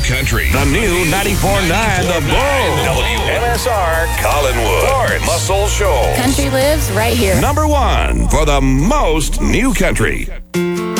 country. The new 94.9 The Bull. WMSR Collinwood. Lawrence Muscle Shoals. Country lives right here. Number one for the most new country.